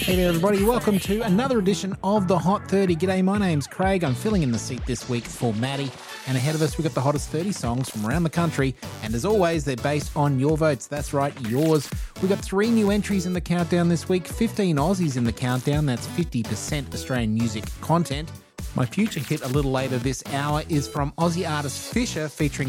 Hey there, everybody. Welcome to another edition of the Hot 30. G'day, my name's Craig. I'm filling in the seat this week for Maddie. And ahead of us, we've got the hottest 30 songs from around the country. And as always, they're based on your votes. That's right, yours. We've got 3 new entries in the countdown this week, 15 Aussies in the countdown. That's 50% Australian music content. My future hit a little later this hour is from Aussie artist Fisher featuring